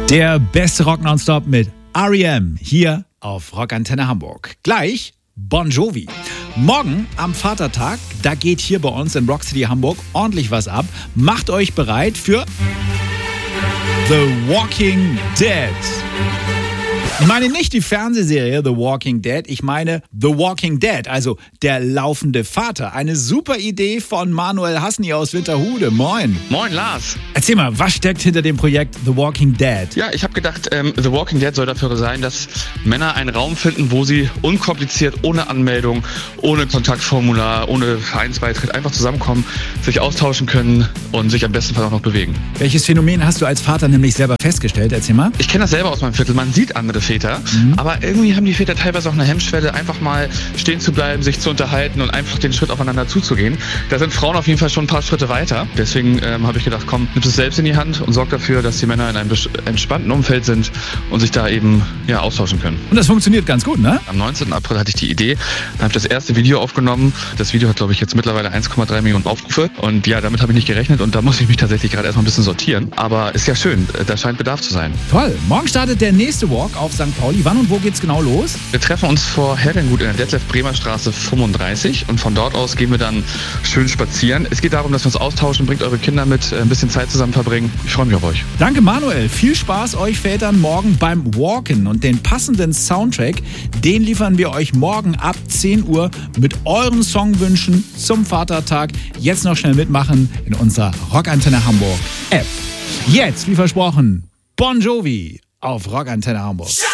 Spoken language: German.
Der beste Rock nonstop mit R.E.M. hier auf Rockantenne Hamburg. Gleich Bon Jovi. Morgen am Vatertag, da geht hier bei uns in Rock City Hamburg ordentlich was ab. Macht euch bereit für The Walking Dead. Ich meine nicht die Fernsehserie The Walking Dead, ich meine The Walking Dead, also der laufende Vater. Eine super Idee von Manuel Hassny aus Winterhude. Moin. Moin, Lars. Erzähl mal, was steckt hinter dem Projekt The Walking Dead? Ja, ich habe gedacht, The Walking Dead soll dafür sein, dass Männer einen Raum finden, wo sie unkompliziert, ohne Anmeldung, ohne Kontaktformular, ohne Vereinsbeitritt einfach zusammenkommen, sich austauschen können und sich am besten Fall auch noch bewegen. Welches Phänomen hast du als Vater nämlich selber festgestellt? Erzähl mal. Ich kenne das selber aus meinem Viertel. Man sieht andere Väter, aber irgendwie haben die Väter teilweise auch eine Hemmschwelle, einfach mal stehen zu bleiben, sich zu unterhalten und einfach den Schritt aufeinander zuzugehen. Da sind Frauen auf jeden Fall schon ein paar Schritte weiter. Deswegen habe ich gedacht, komm, nimm es selbst in die Hand und sorg dafür, dass die Männer in einem entspannten Umfeld sind und sich da eben austauschen können. Und das funktioniert ganz gut, ne? Am 19. April hatte ich die Idee, dann habe ich das erste Video aufgenommen. Das Video hat, glaube ich, jetzt mittlerweile 1,3 Millionen Aufrufe und ja, damit habe ich nicht gerechnet und da muss ich mich tatsächlich gerade erstmal ein bisschen sortieren. Aber ist ja schön, da scheint Bedarf zu sein. Toll. Morgen startet der nächste Walk auf St. Pauli. Wann und wo geht's genau los? Wir treffen uns vor Herrengut in der Detlef-Bremer-Straße 35 und von dort aus gehen wir dann schön spazieren. Es geht darum, dass wir uns austauschen, bringt eure Kinder mit, ein bisschen Zeit zusammen verbringen. Ich freue mich auf euch. Danke Manuel. Viel Spaß euch Vätern morgen beim Walken und den passenden Soundtrack, den liefern wir euch morgen ab 10 Uhr mit euren Songwünschen zum Vatertag. Jetzt noch schnell mitmachen in unserer Rockantenne Hamburg App. Jetzt, wie versprochen, Bon Jovi auf Rockantenne Hamburg.